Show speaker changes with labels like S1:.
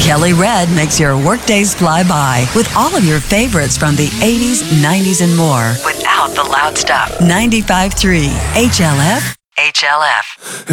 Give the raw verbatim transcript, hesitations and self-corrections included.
S1: Kelly Red makes your workdays fly by with all of your favorites from the eighties, nineties, and more without the loud stuff. ninety-five point three H L F, H L F.